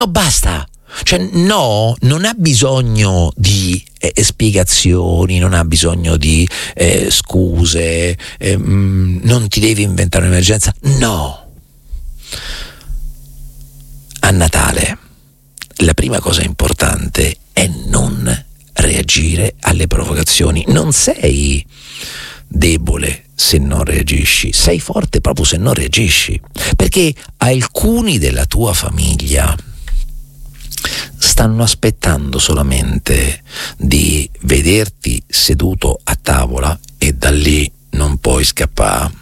No, basta. Cioè, no, non ha bisogno di spiegazioni, non ha bisogno di scuse, non ti devi inventare un'emergenza. No. A Natale la prima cosa importante è non reagire alle provocazioni. Non sei debole se non reagisci, sei forte proprio se non reagisci, perché alcuni della tua famiglia stanno aspettando solamente di vederti seduto a tavola e da lì non puoi scappare,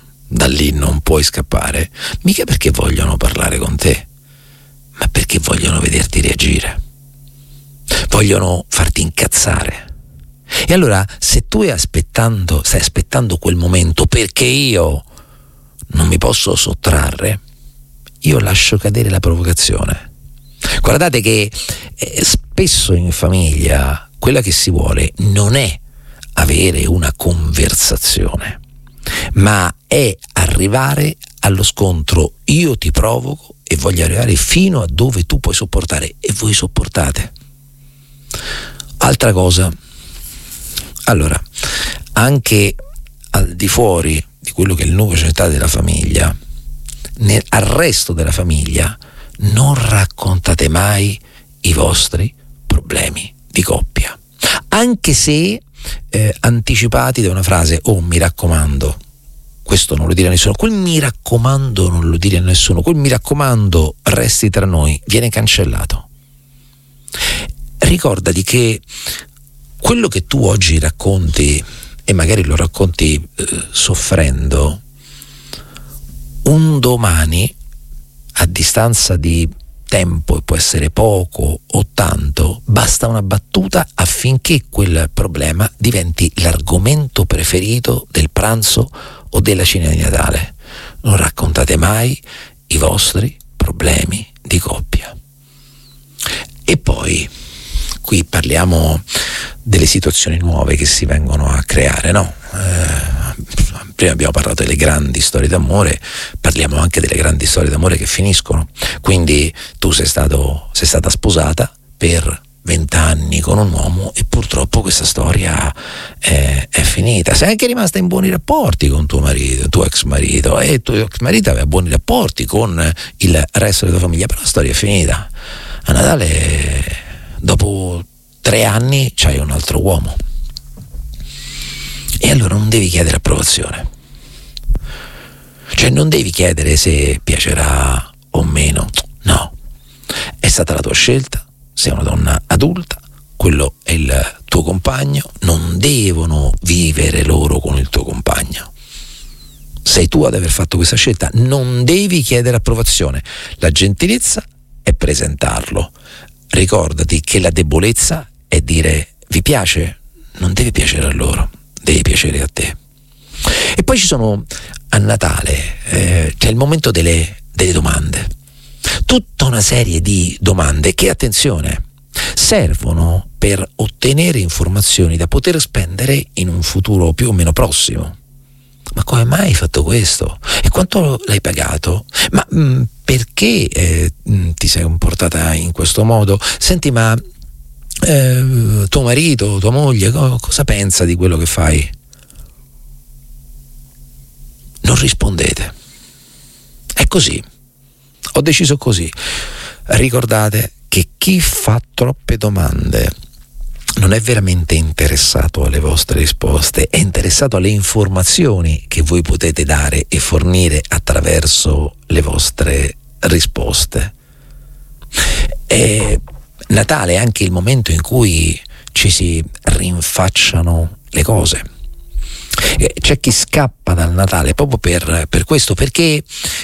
mica perché vogliono parlare con te, ma perché vogliono vederti reagire, vogliono farti incazzare. E allora, se tu stai aspettando quel momento perché io non mi posso sottrarre, io lascio cadere la provocazione. Guardate che spesso in famiglia quella che si vuole non è avere una conversazione, ma è arrivare allo scontro. Io ti provoco e voglio arrivare fino a dove tu puoi sopportare e voi sopportate. Altra cosa, allora, anche al di fuori di quello che è il nuovo centrale della famiglia, al resto della famiglia non raccontate mai i vostri problemi di coppia, anche se anticipati da una frase: oh, mi raccomando, questo non lo dire a nessuno, quel mi raccomando non lo dire a nessuno, quel mi raccomando resti tra noi, viene cancellato. Ricordati che quello che tu oggi racconti, e magari lo racconti soffrendo, un domani, a distanza di tempo, e può essere poco o tanto, basta una battuta affinché quel problema diventi l'argomento preferito del pranzo o della cena di Natale. Non raccontate mai i vostri problemi di coppia. E poi qui parliamo delle situazioni nuove che si vengono a creare, no? Prima abbiamo parlato delle grandi storie d'amore, parliamo anche delle grandi storie d'amore che finiscono. Quindi tu sei stata sposata per 20 anni con un uomo e purtroppo questa storia è finita. Sei anche rimasta in buoni rapporti con tuo ex marito, e tuo ex marito aveva buoni rapporti con il resto della tua famiglia, però la storia è finita. A Natale, dopo 3 anni, c'hai un altro uomo. E allora non devi chiedere approvazione. Cioè, non devi chiedere se piacerà o meno. No. È stata la tua scelta, sei una donna adulta, quello è il tuo compagno, non devono vivere loro con il tuo compagno. Sei tu ad aver fatto questa scelta, non devi chiedere approvazione. La gentilezza è presentarlo. Ricordati che la debolezza è dire: vi piace? Non deve piacere a loro, devi piacere a te. E poi ci sono, a Natale, c'è il momento delle domande. Tutta una serie di domande che, attenzione, servono per ottenere informazioni da poter spendere in un futuro più o meno prossimo. Ma come mai hai fatto questo? E quanto l'hai pagato? Ma perché ti sei comportata in questo modo? Senti, ma tuo marito, tua moglie, cosa pensa di quello che fai? Non rispondete. È così. Ho deciso così. Ricordate che chi fa troppe domande non è veramente interessato alle vostre risposte, è interessato alle informazioni che voi potete dare e fornire attraverso le vostre risposte. Natale è anche il momento in cui ci si rinfacciano le cose. C'è chi scappa dal Natale proprio per questo, perché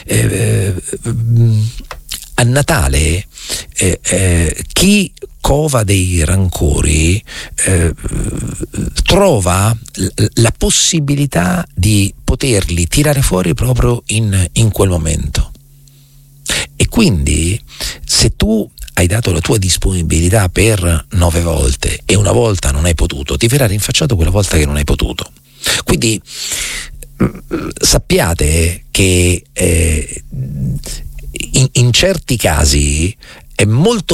a Natale chi cova dei rancori trova la possibilità di poterli tirare fuori proprio in quel momento. E quindi, se tu hai dato la tua disponibilità per 9 volte e una volta non hai potuto, ti verrà rinfacciato quella volta che non hai potuto. Quindi sappiate che in certi casi è molto